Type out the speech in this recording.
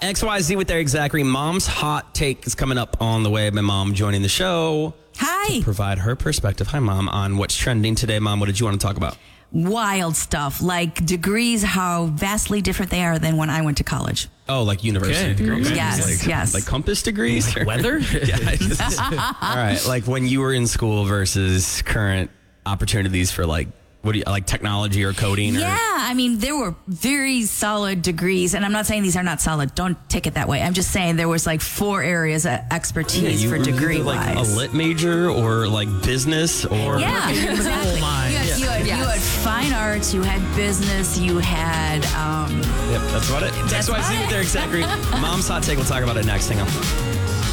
XYZ with their exact read. Mom's hot take is coming up on the way. My mom joining the show. Hi. To provide her perspective. Hi, Mom, on what's trending today. Mom, what did you want to talk about? Wild stuff, like degrees, how vastly different they are than when I went to college. Oh, like university Okay. degrees? Yes, yes. Like compass degrees? Weather? All right. Like when you were in school versus current opportunities for like technology or coding? Yeah, I mean, there were very solid degrees, and I'm not saying these are not solid. Don't take it that way. I'm just saying there was like 4 areas of expertise for degree like wise. a lit major or like business or Yeah, exactly. You had fine arts, you had business, you had. Yep, that's about it. That's XYZ about with it. their exact read. Mom's hot take. We'll talk about it next. Hang on.